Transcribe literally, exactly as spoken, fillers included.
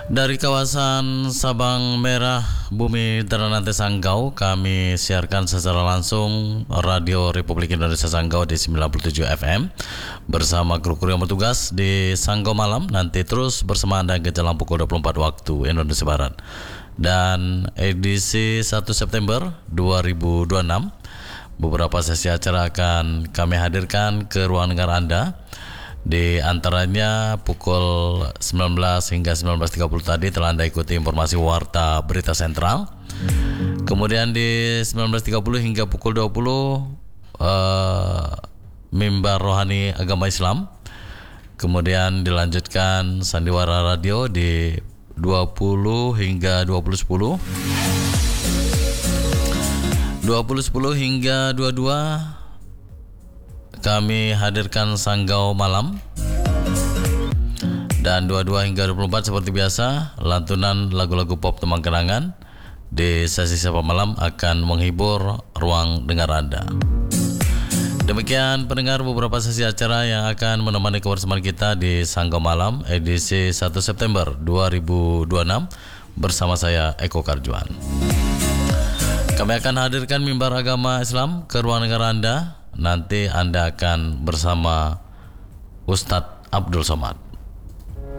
Dari kawasan Sabang Merah Bumi Ternate Sanggau, kami siarkan secara langsung Radio Republik Indonesia Sanggau di sembilan puluh tujuh F M bersama kru-kru yang bertugas di Sanggau Malam. Nanti terus bersama Anda ke jalan pukul dua puluh empat waktu Indonesia Barat. Dan edisi satu September dua ribu dua puluh enam, beberapa sesi acara akan kami hadirkan ke ruang dengar Anda. Di antaranya pukul sembilan belas hingga sembilan belas tiga puluh tadi telah Anda ikuti informasi Warta Berita Sentral. Kemudian di sembilan belas tiga puluh hingga pukul dua puluh uh, Mimbar Rohani Agama Islam. Kemudian dilanjutkan Sandiwara Radio di dua puluh hingga dua puluh sepuluh. dua puluh sepuluh hingga dua puluh dua kami hadirkan Sanggau Malam. Dan dua puluh dua hingga dua puluh empat seperti biasa, lantunan lagu-lagu pop Temang Kenangan di sesi Sapa Malam akan menghibur ruang dengar Anda. Demikian pendengar beberapa sesi acara yang akan menemani kebersamaan kita di Sanggau Malam edisi satu September dua ribu dua puluh enam bersama saya Eko Karjuan. Kami akan hadirkan mimbar agama Islam ke ruang dengar Anda. Nanti Anda akan bersama Ustadz Abdul Somad.